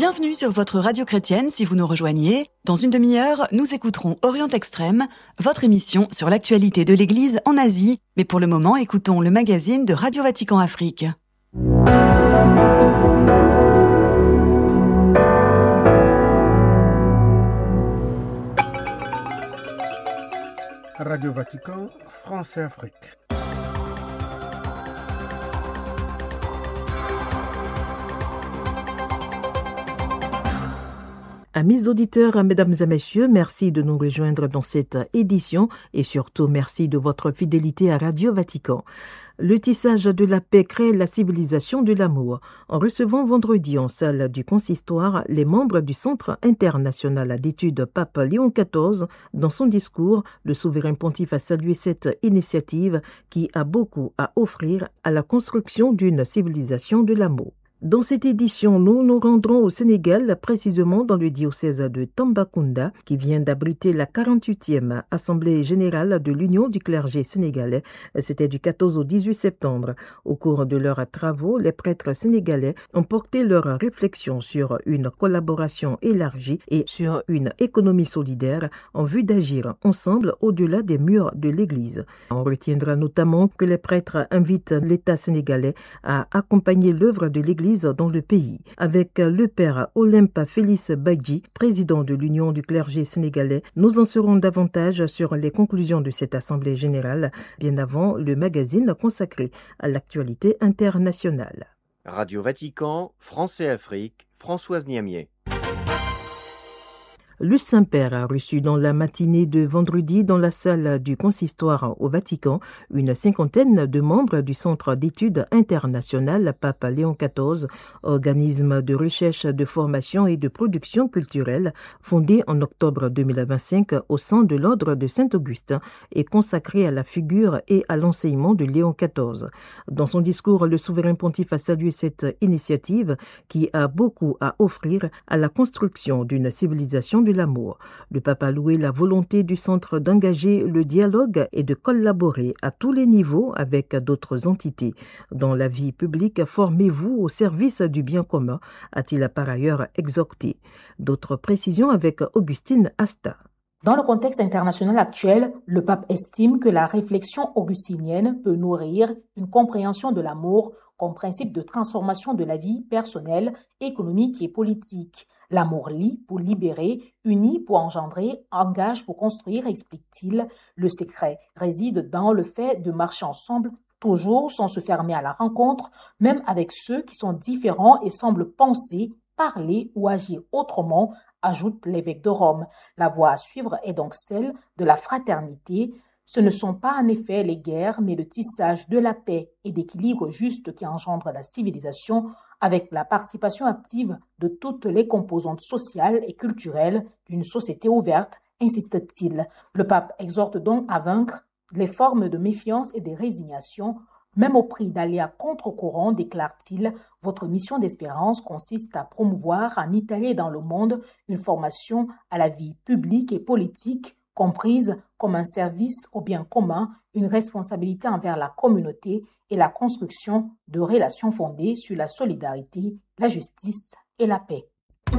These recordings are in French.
Bienvenue sur votre radio chrétienne si vous nous rejoignez. Dans une demi-heure, nous écouterons Orient Extrême, votre émission sur l'actualité de l'Église en Asie. Mais pour le moment, écoutons le magazine de Radio Vatican Afrique. Radio Vatican, France et Afrique. Amis auditeurs, mesdames et messieurs, merci de nous rejoindre dans cette édition et surtout merci de votre fidélité à Radio Vatican. Le tissage de la paix crée la civilisation de l'amour. En recevant vendredi en salle du consistoire les membres du Centre international d'études Pape Léon XIV, dans son discours, le souverain pontife a salué cette initiative qui a beaucoup à offrir à la construction d'une civilisation de l'amour. Dans cette édition, nous nous rendrons au Sénégal, précisément dans le diocèse de Tambacounda, qui vient d'abriter la 48e Assemblée générale de l'Union du clergé sénégalais. C'était du 14 au 18 septembre. Au cours de leurs travaux, les prêtres sénégalais ont porté leurs réflexions sur une collaboration élargie et sur une économie solidaire en vue d'agir ensemble au-delà des murs de l'Église. On retiendra notamment que les prêtres invitent l'État sénégalais à accompagner l'œuvre de l'Église dans le pays. Avec le père Olympe Félix Badji, président de l'Union du clergé sénégalais, nous en saurons davantage sur les conclusions de cette assemblée générale, bien avant le magazine consacré à l'actualité internationale. Radio Vatican, France et Afrique, Françoise Niamier. Le Saint-Père a reçu dans la matinée de vendredi dans la salle du consistoire au Vatican une cinquantaine de membres du Centre d'études internationales Pape Léon XIV, organisme de recherche, de formation et de production culturelle fondé en octobre 2025 au sein de l'ordre de Saint-Augustin et consacré à la figure et à l'enseignement de Léon XIV. Dans son discours, le souverain pontife a salué cette initiative qui a beaucoup à offrir à la construction d'une civilisation de l'amour. Le pape a loué la volonté du centre d'engager le dialogue et de collaborer à tous les niveaux avec d'autres entités. Dans la vie publique, formez-vous au service du bien commun, a-t-il par ailleurs exhorté. D'autres précisions avec Augustine Asta. Dans le contexte international actuel, le pape estime que la réflexion augustinienne peut nourrir une compréhension de l'amour comme principe de transformation de la vie personnelle, économique et politique. L'amour lie pour libérer, unit pour engendrer, engage pour construire, explique-t-il. Le secret réside dans le fait de marcher ensemble, toujours sans se fermer à la rencontre, même avec ceux qui sont différents et semblent penser, parler ou agir autrement, ajoute l'évêque de Rome. La voie à suivre est donc celle de la fraternité. Ce ne sont pas en effet les guerres, mais le tissage de la paix et d'équilibre juste qui engendre la civilisation, avec la participation active de toutes les composantes sociales et culturelles d'une société ouverte, insiste-t-il. Le pape exhorte donc à vaincre les formes de méfiance et de résignation, même au prix d'aller à contre-courant, déclare-t-il. Votre mission d'espérance consiste à promouvoir en Italie et dans le monde une formation à la vie publique et politique, comprise comme un service au bien commun, une responsabilité envers la communauté et la construction de relations fondées sur la solidarité, la justice et la paix.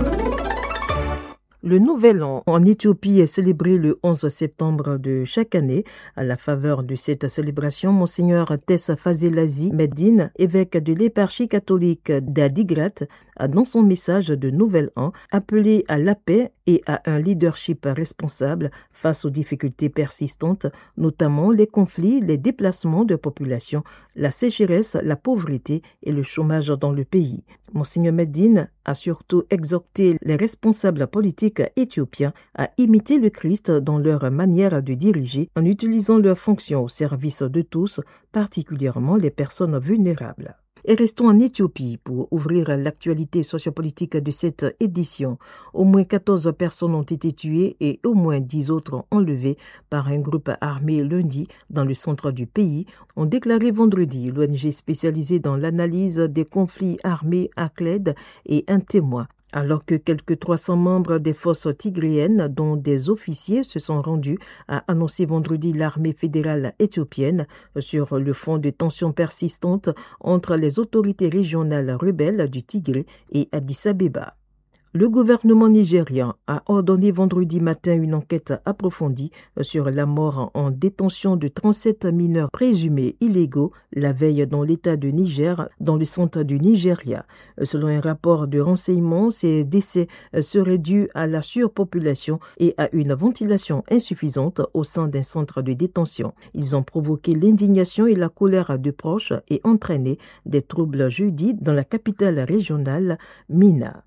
Le Nouvel An en Éthiopie est célébré le 11 septembre de chaque année. À la faveur de cette célébration, Monseigneur Tess Fazelazi Medine, évêque de l'éparchie catholique d'Adigrat, a dans son message de Nouvel An appelé à la paix et à un leadership responsable face aux difficultés persistantes, notamment les conflits, les déplacements de population, la sécheresse, la pauvreté et le chômage dans le pays. Monseigneur Medine a surtout exhorté les responsables politiques éthiopiens à imiter le Christ dans leur manière de diriger en utilisant leurs fonctions au service de tous, particulièrement les personnes vulnérables. Et restons en Éthiopie pour ouvrir l'actualité sociopolitique de cette édition. Au moins 14 personnes ont été tuées et au moins 10 autres enlevées par un groupe armé lundi dans le centre du pays, ont déclaré vendredi l'ONG spécialisée dans l'analyse des conflits armés ACLED et un témoin. Alors que quelques 300 membres des forces tigréennes, dont des officiers, se sont rendus, a annoncé vendredi l'armée fédérale éthiopienne sur le fond de tensions persistantes entre les autorités régionales rebelles du Tigré et Addis Abeba. Le gouvernement nigérian a ordonné vendredi matin une enquête approfondie sur la mort en détention de 37 mineurs présumés illégaux la veille dans l'État de Niger, dans le centre du Nigeria. Selon un rapport de renseignement, ces décès seraient dus à la surpopulation et à une ventilation insuffisante au sein d'un centre de détention. Ils ont provoqué l'indignation et la colère de proches et entraîné des troubles jeudi dans la capitale régionale, Mina.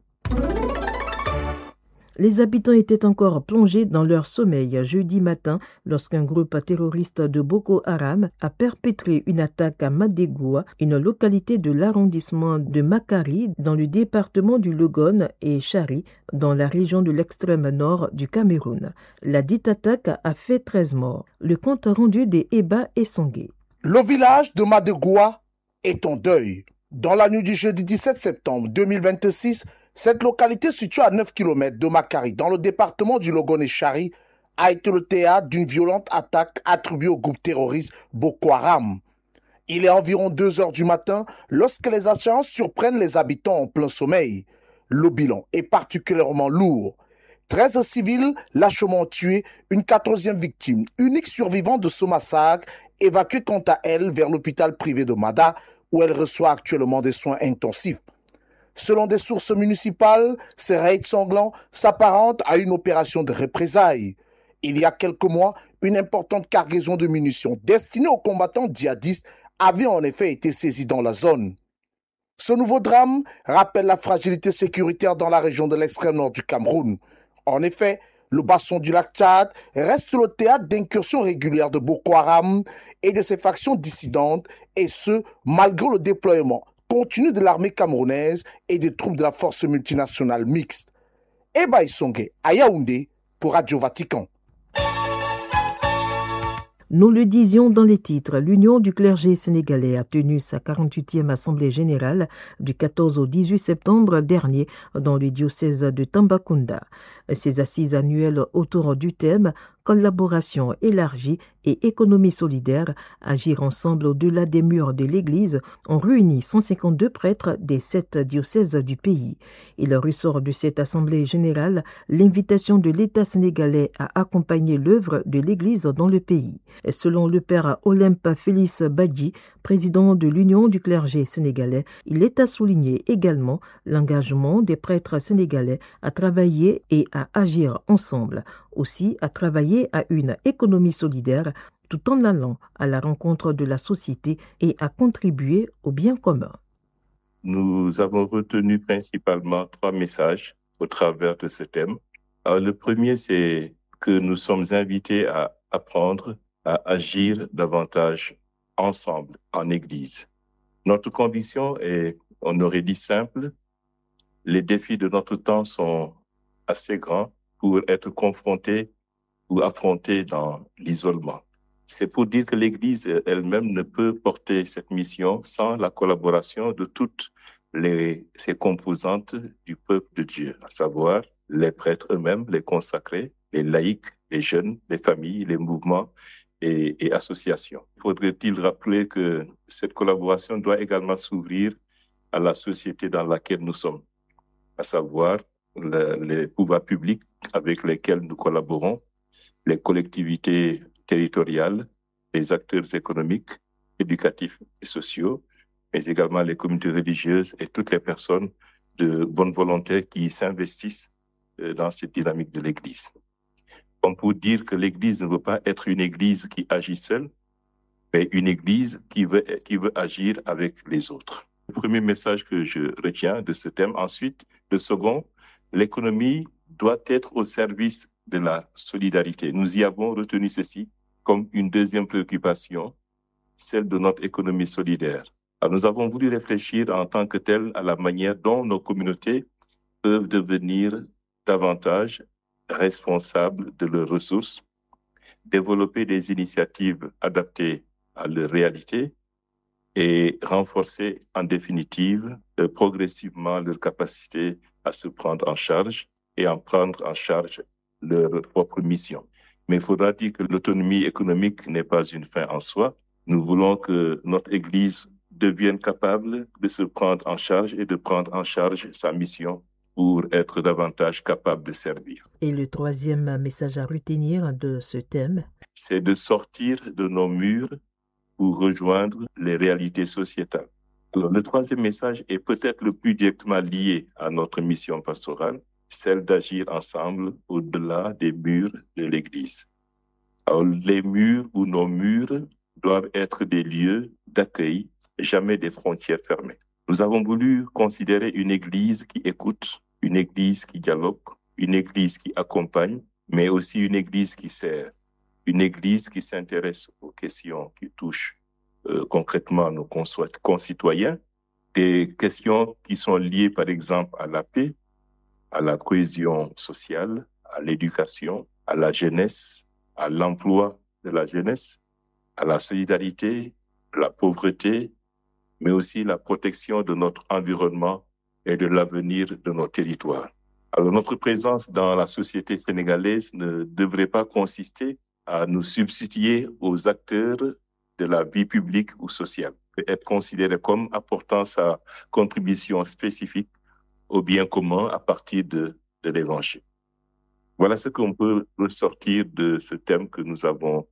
Les habitants étaient encore plongés dans leur sommeil jeudi matin lorsqu'un groupe terroriste de Boko Haram a perpétré une attaque à Madegoua, une localité de l'arrondissement de Makari dans le département du Logone et Chari dans la région de l'extrême nord du Cameroun. La dite attaque a fait 13 morts. Le compte rendu des Eba et Songé. Le village de Madegoua est en deuil. Dans la nuit du jeudi 17 septembre 2026, cette localité située à 9 km de Makari, dans le département du Logone et Chari, a été le théâtre d'une violente attaque attribuée au groupe terroriste Boko Haram. Il est environ 2 heures du matin lorsque les assaillants surprennent les habitants en plein sommeil. Le bilan est particulièrement lourd. 13 civils lâchement tués, une 14e victime, unique survivante de ce massacre, évacuée quant à elle vers l'hôpital privé de Mada, où elle reçoit actuellement des soins intensifs. Selon des sources municipales, ces raids sanglants s'apparentent à une opération de représailles. Il y a quelques mois, une importante cargaison de munitions destinée aux combattants djihadistes avait en effet été saisie dans la zone. Ce nouveau drame rappelle la fragilité sécuritaire dans la région de l'extrême nord du Cameroun. En effet, le bassin du lac Tchad reste le théâtre d'incursions régulières de Boko Haram et de ses factions dissidentes, et ce, malgré le déploiement continu de l'armée camerounaise et des troupes de la force multinationale mixte. Eba Isonge, à Yaoundé, pour Radio Vatican. Nous le disions dans les titres, l'Union du clergé sénégalais a tenu sa 48e Assemblée générale du 14 au 18 septembre dernier dans le diocèse de Tambacounda. Ces assises annuelles autour du thème « Collaboration élargie et économie solidaire, agir ensemble au-delà des murs de l'Église » ont réuni 152 prêtres des 7 diocèses du pays. Il ressort de cette Assemblée générale l'invitation de l'État sénégalais à accompagner l'œuvre de l'Église dans le pays. Selon le père Olympe Félix Badji, président de l'Union du clergé sénégalais, il est à souligner également l'engagement des prêtres sénégalais à travailler et à agir ensemble, aussi à travailler à une économie solidaire tout en allant à la rencontre de la société et à contribuer au bien commun. Nous avons retenu principalement 3 messages au travers de ce thème. Alors, le premier, c'est que nous sommes invités à apprendre à agir davantage ensemble en Église. Notre conviction est, on aurait dit simple, les défis de notre temps sont assez grands pour être confrontés ou affrontés dans l'isolement. C'est pour dire que l'Église elle-même ne peut porter cette mission sans la collaboration de toutes ces composantes du peuple de Dieu, à savoir les prêtres eux-mêmes, les consacrés, les laïcs, les jeunes, les familles, les mouvements et associations. Faudrait-il rappeler que cette collaboration doit également s'ouvrir à la société dans laquelle nous sommes, à savoir les pouvoirs publics avec lesquels nous collaborons, les collectivités territoriales, les acteurs économiques, éducatifs et sociaux, mais également les communautés religieuses et toutes les personnes de bonne volonté qui s'investissent dans cette dynamique de l'Église. Comme pour dire que l'Église ne veut pas être une Église qui agit seule, mais une Église qui veut agir avec les autres. Le premier message que je retiens de ce thème. Ensuite, le second, l'économie doit être au service de la solidarité. Nous y avons retenu ceci comme une deuxième préoccupation, celle de notre économie solidaire. Alors, nous avons voulu réfléchir en tant que tel à la manière dont nos communautés peuvent devenir davantage responsables de leurs ressources, développer des initiatives adaptées à leur réalité et renforcer en définitive progressivement leur capacité à se prendre en charge et à prendre en charge leur propre mission. Mais il faudra dire que l'autonomie économique n'est pas une fin en soi. Nous voulons que notre Église devienne capable de se prendre en charge et de prendre en charge sa mission pour être davantage capable de servir. Et le troisième message à retenir de ce thème? C'est de sortir de nos murs pour rejoindre les réalités sociétales. Alors, le troisième message est peut-être le plus directement lié à notre mission pastorale, celle d'agir ensemble au-delà des murs de l'Église. Alors, les murs ou nos murs doivent être des lieux d'accueil, jamais des frontières fermées. Nous avons voulu considérer une Église qui écoute, une Église qui dialogue, une Église qui accompagne, mais aussi une Église qui sert, une Église qui s'intéresse aux questions qui touchent concrètement nos concitoyens, des questions qui sont liées par exemple à la paix, à la cohésion sociale, à l'éducation, à la jeunesse, à l'emploi de la jeunesse, à la solidarité, la pauvreté, mais aussi la protection de notre environnement et de l'avenir de nos territoires. Alors notre présence dans la société sénégalaise ne devrait pas consister à nous substituer aux acteurs de la vie publique ou sociale, et être considéré comme apportant sa contribution spécifique au bien commun à partir de l'Évangile. Voilà ce qu'on peut ressortir de ce thème que nous avons